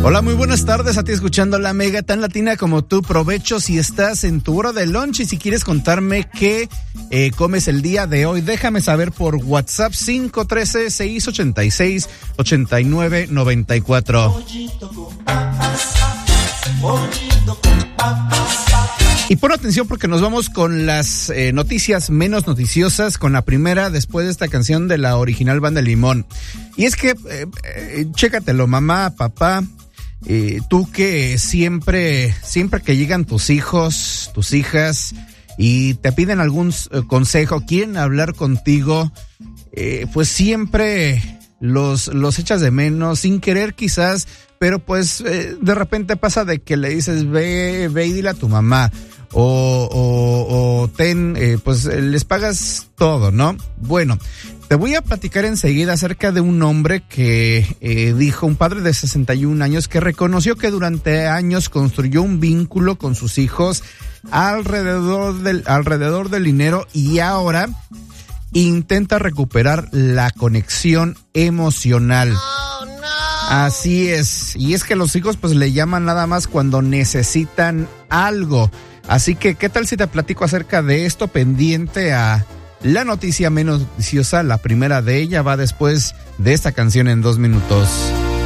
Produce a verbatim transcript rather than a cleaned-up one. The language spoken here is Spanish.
Hola, muy buenas tardes a ti escuchando La Mega, tan latina como tú. Provecho si estás en tu hora de lunch y si quieres contarme qué eh, comes el día de hoy, déjame saber por WhatsApp cinco uno tres, seis ocho seis, ocho nueve nueve cuatro. Y pon atención porque nos vamos con las eh, noticias menos noticiosas, con la primera después de esta canción de la original Banda Limón. Y es que, eh, eh, chécatelo, mamá, papá, eh, tú que siempre, siempre que llegan tus hijos, tus hijas y te piden algún eh, consejo, quieren hablar contigo, eh, pues siempre los, los echas de menos, sin querer quizás, pero pues eh, de repente pasa de que le dices, ve, ve y dile a tu mamá. O, o, o ten, eh, pues les pagas todo, ¿no? Bueno, te voy a platicar enseguida acerca de un hombre que eh, dijo, un padre de sesenta y un años, que reconoció que durante años construyó un vínculo con sus hijos alrededor del, alrededor del dinero y ahora intenta recuperar la conexión emocional. Oh, no. Así es, y es que los hijos pues le llaman nada más cuando necesitan algo. Así que, ¿qué tal si te platico acerca de esto pendiente a la noticia menos noticiosa? La primera de ella va después de esta canción en dos minutos.